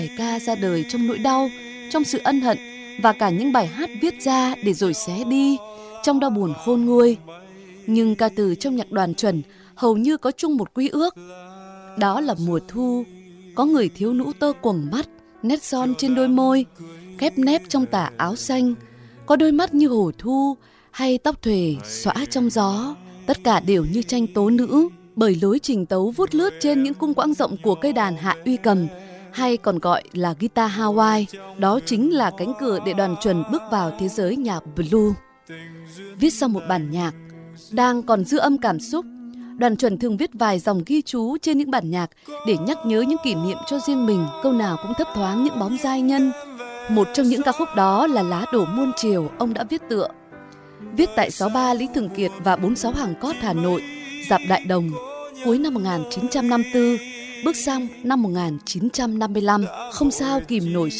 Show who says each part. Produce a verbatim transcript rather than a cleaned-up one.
Speaker 1: Bài ca ra đời trong nỗi đau, trong sự ân hận và cả những bài hát viết ra để rồi xé đi trong đau buồn khôn nguôi. Nhưng ca từ trong nhạc đoàn chuẩn hầu như có chung một quy ước. Đó là mùa thu, có người thiếu nữ tơ quầng mắt, nét son trên đôi môi, khép nép trong tà áo xanh, có đôi mắt như hồ thu hay tóc thuề xõa trong gió. Tất cả đều như tranh tố nữ, bởi lối trình tấu vút lướt trên những cung quãng rộng của cây đàn hạ uy cầm, hay còn gọi là guitar Hawaii. Đó chính là cánh cửa để đoàn chuẩn bước vào thế giới nhạc blues. Viết xong một bản nhạc đang còn dư âm cảm xúc, đoàn chuẩn thường viết vài dòng ghi chú trên những bản nhạc để nhắc nhớ những kỷ niệm cho riêng mình, câu nào cũng thấp thoáng những bóng giai nhân. Một trong những ca khúc đó là Lá đổ muôn chiều, ông đã viết tựa. Viết tại sáu ba Lý Thường Kiệt và bốn sáu Hàng Cót, Hà Nội, dạp Đại Đồng, cuối năm một nghìn chín trăm năm mươi tư, bước sang năm một nghìn chín trăm năm mươi lăm. Không sao kìm nổi